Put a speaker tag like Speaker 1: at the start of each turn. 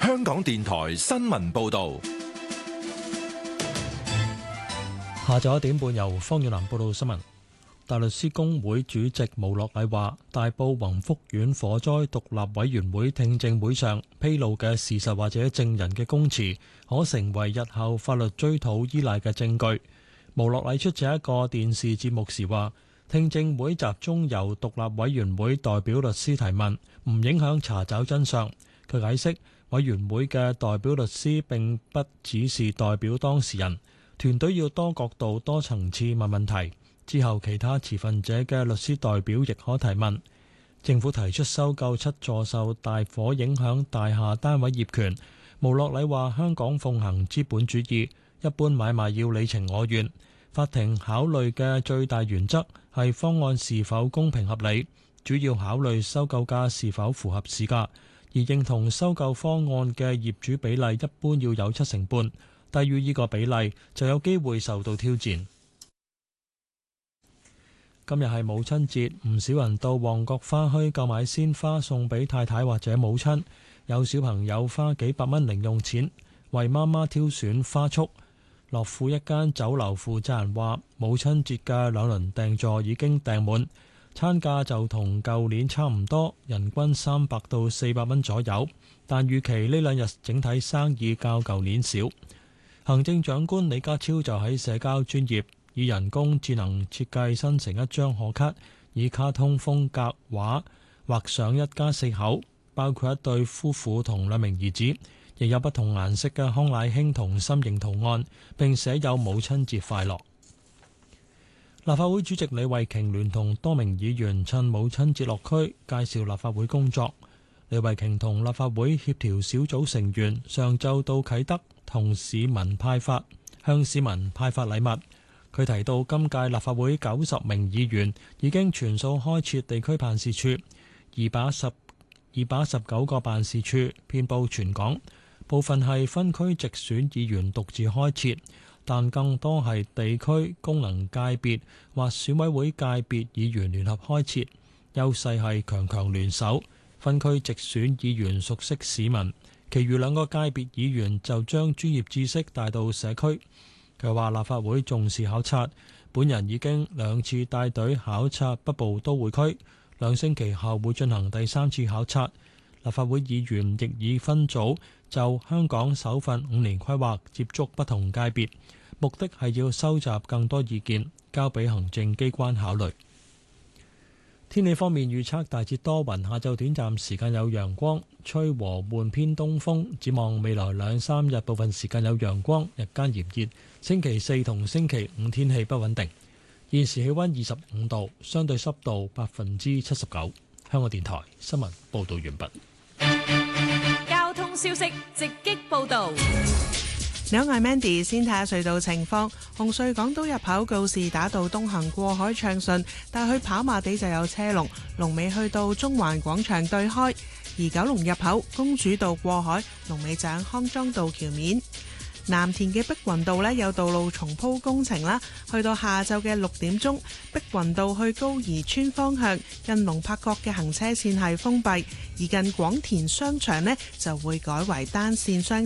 Speaker 1: 香港電台新聞報道。
Speaker 2: 下晝1點半，由方遠南報道新聞。大律師公會主席毛樂禮話，大埔宏福苑火災獨立委員會聽證會上披露嘅事實或者證人嘅供詞，可成為日後法律追討依賴嘅證據。毛樂禮出席一個電視節目時話，聽證會集中由獨立委員會代表律師提問，唔影響查找真相。佢解釋，委員會嘅代表律師並不只是代表當事人，團隊要多角度、多層次問問題。之後，其他持份者嘅律師代表亦可提問。政府提出收購7座受大火影響大廈單位業權。毛樂禮話：香港奉行資本主義，一般買賣要你情我願。法庭考慮嘅最大原則係方案是否公平合理，主要考慮收購價是否符合市價。而認同收購方案嘅業主比例一般要有7成半，低於呢個比例就有機會受到挑戰。今日係母親節，唔少人到旺角花墟購買鮮花送俾太太或者母親，有小朋友花幾百蚊零用錢為媽媽挑選花束。樂富一間酒樓負責人話，母親節嘅2輪訂座已經訂滿，餐價就同舊年差唔多，人均300到400蚊左右，但預期呢2日整體生意較舊年少。行政長官李家超就喺社交專頁以人工智能設計生成一張賀卡，以卡通風格畫上一家4口，包括一對夫婦同2名兒子，亦有不同顏色嘅康乃馨同心形圖案，並寫有母親節快樂。立法會主席李慧瓊聯同多名議員趁母親節落區介紹立法會工作。李慧瓊同立法會協調小組成員上晝到啟德向市民派發禮物。佢提到，今屆立法會90名議員已經全數開設地區辦事處，219個辦事處遍佈全港，部分係分區直選議員獨自開設，但更多係地區功能界別或選委會界別議員聯合開設，優勢係強強聯手，分區直選議員熟悉市民，其餘2個界別議員就將專業知識帶到社區。佢話立法會重視考察，本人已經2次帶隊考察北部都會區，2星期後會進行第3次考察。立法會議員亦已分組就香港首份5年規劃接觸不同界別，目的係要收集更多意見，交俾行政機關考慮。天氣方面預測大致多雲，下晝短暫時間有陽光，吹和緩偏東風。展望未來2-3日，部分時間有陽光，日間炎熱。星期4同星期5天氣不穩定。現時氣溫25度，相對濕度79%。香港電台新聞報道完畢。
Speaker 3: 交通消息直擊報道。
Speaker 4: 你好，我係 Mandy， 先睇下隧道情況。紅隧港島入口告士打道東行過海暢順，但去跑馬地就有車龍，龍尾去到中環廣場對開。而九龍入口公主道過海，龍尾站康莊道橋面。藍田嘅碧雲道呢有道路重鋪工程啦，去到下晝嘅6點鐘，碧雲道去高怡村方向近龍柏角嘅行車線係封閉，而近廣田商場呢就會改為單線雙